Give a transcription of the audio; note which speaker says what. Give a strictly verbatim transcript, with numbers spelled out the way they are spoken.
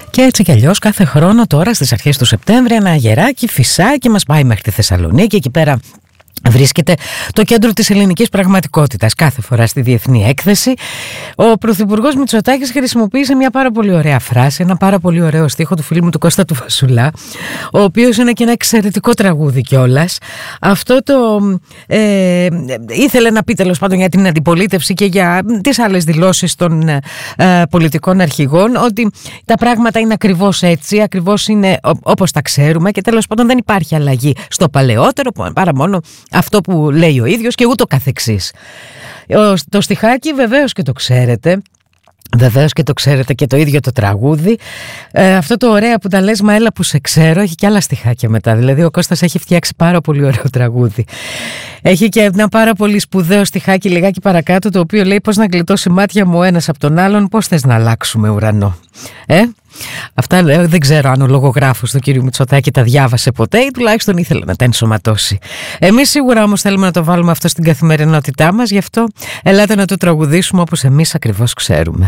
Speaker 1: Και έτσι κι αλλιώς κάθε χρόνο τώρα στις αρχές του Σεπτέμβρη ένα αγεράκι φυσάει και μας πάει μέχρι τη Θεσσαλονίκη. Εκεί πέρα βρίσκεται το κέντρο της ελληνικής πραγματικότητας. Κάθε φορά στη διεθνή έκθεση ο Πρωθυπουργός Μητσοτάκης χρησιμοποίησε μια πάρα πολύ ωραία φράση, ένα πάρα πολύ ωραίο στίχο του φίλου μου του Κώστα του Βασουλά, ο οποίος είναι και ένα εξαιρετικό τραγούδι κιόλας. Αυτό το ε, ήθελε να πει τέλος πάντων για την αντιπολίτευση και για τις άλλες δηλώσεις των ε, πολιτικών αρχηγών, ότι τα πράγματα είναι ακριβώς έτσι, ακριβώς είναι όπως τα ξέρουμε και τέλος πάντων δεν υπάρχει αλλαγή στο παλαιότερο παρά μόνο αυτό που λέει ο ίδιος και ούτω καθεξής. Το στιχάκι βεβαίως και το ξέρετε. Βεβαίως και το ξέρετε και το ίδιο το τραγούδι. ε, Αυτό το ωραία που τα λες μα έλα που σε ξέρω έχει και άλλα στιχάκια μετά. Δηλαδή ο Κώστας έχει φτιάξει πάρα πολύ ωραίο τραγούδι. Έχει και ένα πάρα πολύ σπουδαίο στιχάκι λιγάκι παρακάτω, το οποίο λέει πως να γλιτώσει μάτια μου ένας από τον άλλον, πως θες να αλλάξουμε ουρανό. Ε Αυτά λέω, δεν ξέρω αν ο λογογράφος του κύριου Μητσοτάκη τα διάβασε ποτέ ή τουλάχιστον ήθελε να τα ενσωματώσει. Εμείς σίγουρα όμως θέλουμε να το βάλουμε αυτό στην καθημερινότητά μας, γι' αυτό ελάτε να το τραγουδήσουμε όπως εμείς ακριβώς ξέρουμε.